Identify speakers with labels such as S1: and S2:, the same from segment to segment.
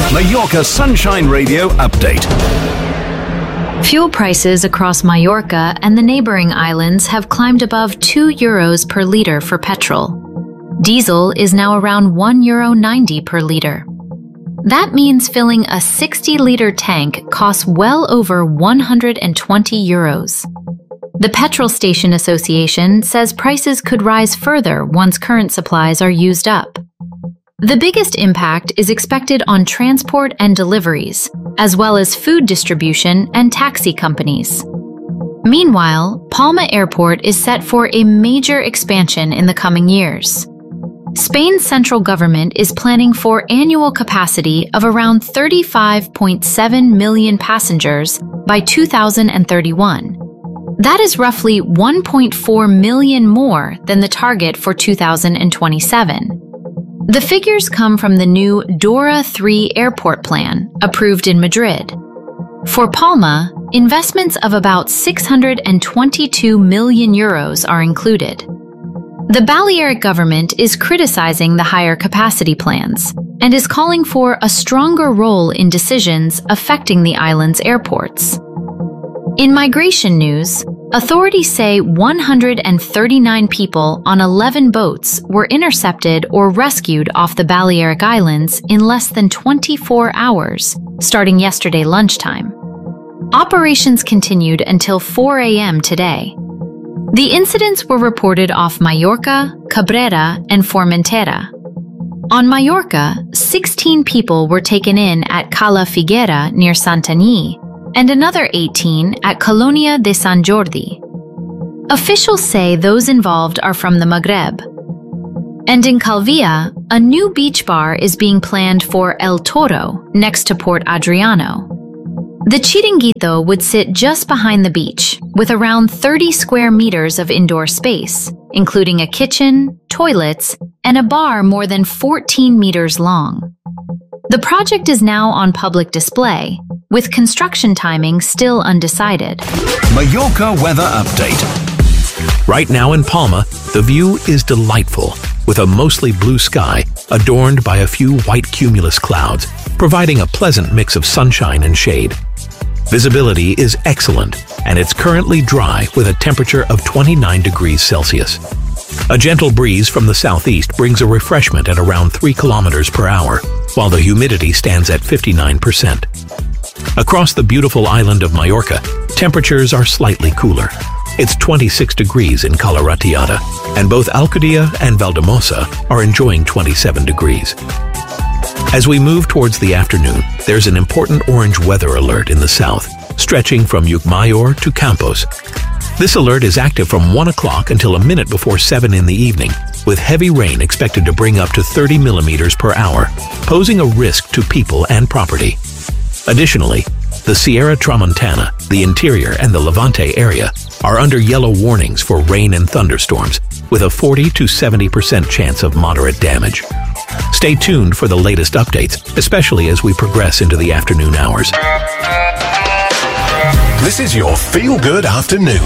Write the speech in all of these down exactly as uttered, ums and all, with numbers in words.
S1: Mallorca Sunshine Radio Update.
S2: Fuel prices across Mallorca and the neighboring islands have climbed above two euros per litre for petrol. Diesel is now around one euro ninety per litre. That means filling a sixty litre tank costs well over one hundred twenty euros. The Petrol Station Association says prices could rise further once current supplies are used up. The biggest impact is expected on transport and deliveries, as well as food distribution and taxi companies. Meanwhile, Palma Airport is set for a major expansion in the coming years. Spain's central government is planning for annual capacity of around thirty-five point seven million passengers by two thousand thirty-one. That is roughly one point four million more than the target for two thousand twenty-seven. The figures come from the new DORA three airport plan, approved in Madrid. For Palma, investments of about six hundred twenty-two million euros are included. The Balearic government is criticizing the higher capacity plans and is calling for a stronger role in decisions affecting the island's airports. In migration news, authorities say one hundred thirty-nine people on eleven boats were intercepted or rescued off the Balearic Islands in less than twenty-four hours, starting yesterday lunchtime. Operations continued until four a.m. today. The incidents were reported off Mallorca, Cabrera, and Formentera. On Mallorca, sixteen people were taken in at Cala Figuera near Santanyí, and another eighteen at Colonia de San Jordi. Officials say those involved are from the Maghreb. And in Calvia, a new beach bar is being planned for El Toro, next to Port Adriano. The Chiringuito would sit just behind the beach, with around thirty square meters of indoor space, including a kitchen, toilets, and a bar more than fourteen meters long. The project is now on public display, with construction timing still undecided.
S1: Mallorca weather update.
S3: Right now in Palma, the view is delightful, with a mostly blue sky adorned by a few white cumulus clouds, providing a pleasant mix of sunshine and shade. Visibility is excellent, and it's currently dry with a temperature of twenty-nine degrees Celsius. A gentle breeze from the southeast brings a refreshment at around three kilometers per hour, while the humidity stands at fifty-nine percent. Across the beautiful island of Mallorca, temperatures are slightly cooler. It's twenty-six degrees in Cala Ratllada, and both Alcudia and Valdemosa are enjoying twenty-seven degrees. As we move towards the afternoon, there's an important orange weather alert in the south, stretching from Llucmajor to Campos. This alert is active from one o'clock until a minute before seven in the evening, with heavy rain expected to bring up to thirty millimeters per hour, posing a risk to people and property. Additionally, the Sierra Tramontana, the interior, and the Levante area are under yellow warnings for rain and thunderstorms, with a forty to seventy percent chance of moderate damage. Stay tuned for the latest updates, especially as we progress into the afternoon hours.
S1: This is your feel-good afternoon.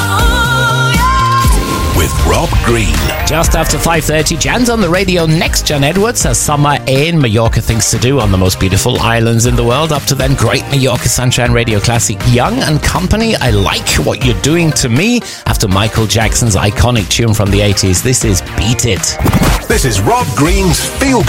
S1: With Rob Green.
S4: Just after five thirty, Jan's on the radio next. Jan Edwards has summer in Mallorca things to do on the most beautiful islands in the world. Up to then, great Mallorca Sunshine Radio classic Young and Company. I Like What You're Doing to Me. After Michael Jackson's iconic tune from the eighties, this is Beat It.
S1: This is Rob Green's Feel Good